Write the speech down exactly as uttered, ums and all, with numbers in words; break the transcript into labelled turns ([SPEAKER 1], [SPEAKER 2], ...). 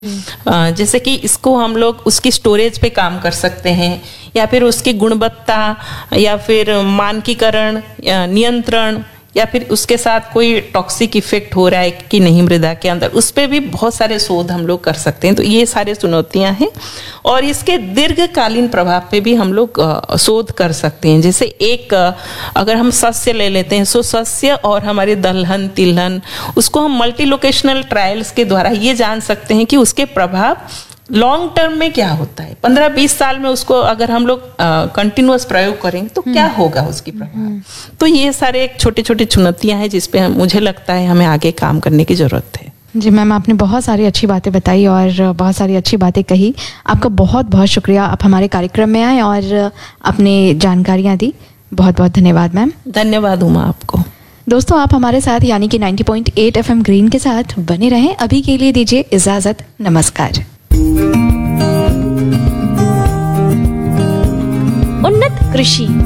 [SPEAKER 1] अ, जैसे कि इसको हम लोग उसकी स्टोरेज पे काम कर सकते हैं, या फिर उसकी गुणवत्ता, या फिर मानकीकरण, या नियंत्रण, या फिर उसके साथ कोई टॉक्सिक इफेक्ट हो रहा है कि नहीं मृदा के अंदर, उस पर भी बहुत सारे शोध हम लोग कर सकते हैं। तो ये सारे चुनौतियां हैं, और इसके दीर्घकालीन प्रभाव पे भी हम लोग शोध कर सकते हैं। जैसे एक अगर हम सस्य ले लेते हैं, सो सस्य और हमारे दलहन तिलहन, उसको हम मल्टी लोकेशनल ट्रायल्स के द्वारा ये जान सकते हैं कि उसके प्रभाव लॉन्ग टर्म में क्या होता है। पंद्रह बीस साल में उसको अगर हम लोग कंटिन्यूअस प्रयोग करेंगे तो क्या होगा उसकी प्रभाव। तो ये सारे एक छोटी छोटी चुनौतियां हैं जिस पे मुझे लगता है हमें आगे काम करने की जरूरत है।
[SPEAKER 2] जी मैम, आपने बहुत सारी अच्छी बातें बताई और बहुत सारी अच्छी बातें कही। आपका बहुत बहुत शुक्रिया, आप हमारे कार्यक्रम में आए और अपनी जानकारियाँ दी। बहुत बहुत धन्यवाद मैम।
[SPEAKER 1] धन्यवाद उमा आपको।
[SPEAKER 2] दोस्तों, आप हमारे साथ यानी कि नब्बे पॉइंट आठ एफएम ग्रीन के साथ बने रहें। अभी के लिए दीजिए इजाजत, नमस्कार।
[SPEAKER 3] उन्नत कृषि